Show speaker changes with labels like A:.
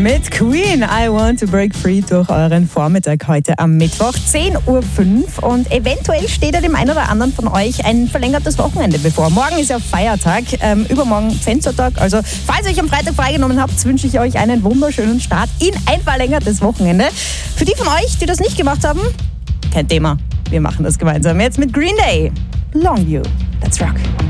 A: mit Queen, I Want to Break Free durch euren Vormittag heute am Mittwoch, 10.05 Uhr. Und eventuell steht ja dem einen oder anderen von euch ein verlängertes Wochenende bevor. Morgen ist ja Feiertag, übermorgen Zensortag. Also falls ihr euch am Freitag freigenommen habt, wünsche ich euch einen wunderschönen Start in ein verlängertes Wochenende. Für die von euch, die das nicht gemacht haben, kein Thema. Wir machen das gemeinsam jetzt mit Green Day. Long You. Let's rock.